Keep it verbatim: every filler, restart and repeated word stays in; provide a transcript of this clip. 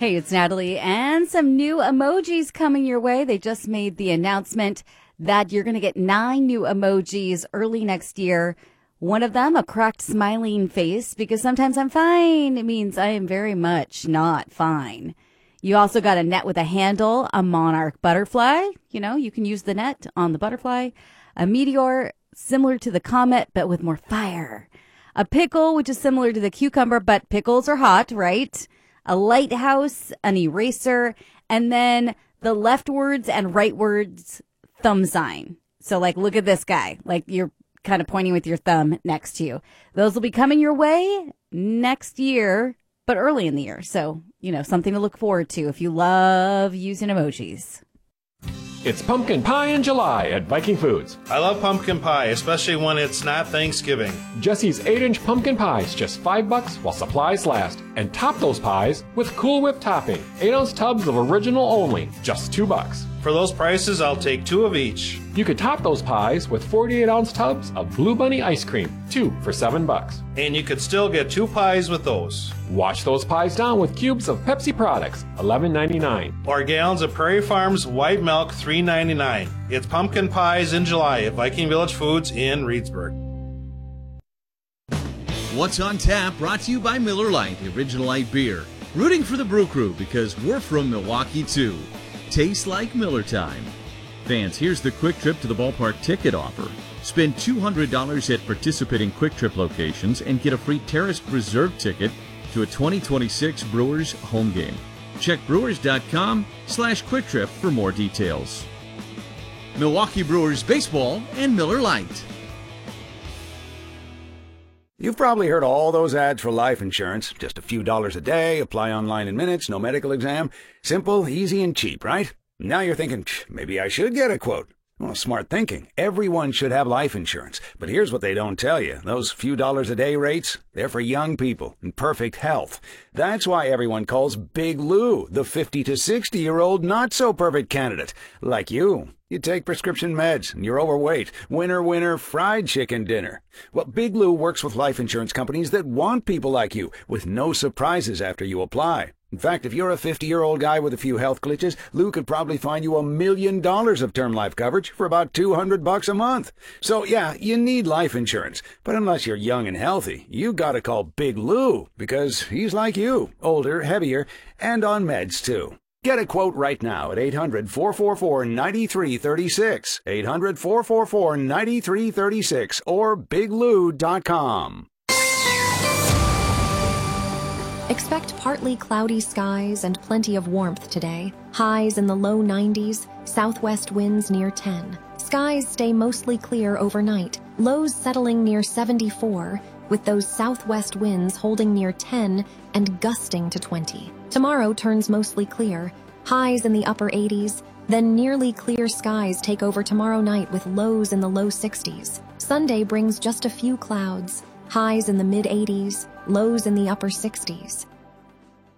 Hey, it's Natalie, and some new emojis coming your way. They just made the announcement that you're going to get nine new emojis early next year. One of them, a cracked smiling face, because sometimes I'm fine. It means I am very much not fine. You also got a net with a handle, a monarch butterfly. You know, you can use the net on the butterfly. A meteor, similar to the comet, but with more fire. A pickle, which is similar to the cucumber, but pickles are hot, right? A lighthouse, an eraser, and then the leftwards and rightwards thumb sign. So, like, look at this guy. Like, you're kind of pointing with your thumb next to you. Those will be coming your way next year, but early in the year. So, you know, something to look forward to if you love using emojis. It's pumpkin pie in July at Viking Foods. I love pumpkin pie, especially when it's not Thanksgiving. Jesse's eight inch pumpkin pies, just five bucks while supplies last. And top those pies with Cool Whip topping. eight ounce tubs of original only, just two bucks. For those prices, I'll take two of each. You could top those pies with forty-eight ounce tubs of Blue Bunny ice cream, two for seven bucks. And you could still get two pies with those. Wash those pies down with cubes of Pepsi products, eleven ninety-nine. Or gallons of Prairie Farms white milk, three ninety-nine. It's pumpkin pies in July at Viking Village Foods in Reedsburg. What's on Tap brought to you by Miller Lite, the original light beer. Rooting for the Brew Crew because we're from Milwaukee too. Tastes like Miller time. Fans, here's the Quick Trip to the Ballpark ticket offer. Spend two hundred dollars at participating Quick Trip locations and get a free Terrace Reserve ticket to a twenty twenty-six Brewers home game. Check brewers.com slash Quick Trip for more details. Milwaukee Brewers Baseball and Miller Lite. You've probably heard all those ads for life insurance. Just a few dollars a day, apply online in minutes, no medical exam. Simple, easy, and cheap, right? Now you're thinking, maybe I should get a quote. Well, smart thinking. Everyone should have life insurance. But here's what they don't tell you. Those few dollars a day rates, they're for young people in perfect health. That's why everyone calls Big Lou the fifty to sixty-year-old not-so-perfect candidate. Like you. You take prescription meds, and you're overweight. Winner, winner, fried chicken dinner. Well, Big Lou works with life insurance companies that want people like you, with no surprises after you apply. In fact, if you're a fifty-year-old guy with a few health glitches, Lou could probably find you a million dollars of term life coverage for about two hundred bucks a month. So, yeah, you need life insurance. But unless you're young and healthy, you gotta call Big Lou, because he's like you, older, heavier, and on meds, too. Get a quote right now at eight hundred, four four four, nine three three six, eight hundred, four four four, nine three three six, or big lou dot com. Expect partly cloudy skies and plenty of warmth today. Highs in the low nineties, southwest winds near ten. Skies stay mostly clear overnight, lows settling near seventy-four, with those southwest winds holding near ten and gusting to twenty. Tomorrow turns mostly clear, highs in the upper eighties, then nearly clear skies take over tomorrow night with lows in the low sixties. Sunday brings just a few clouds, highs in the mid eighties, lows in the upper sixties.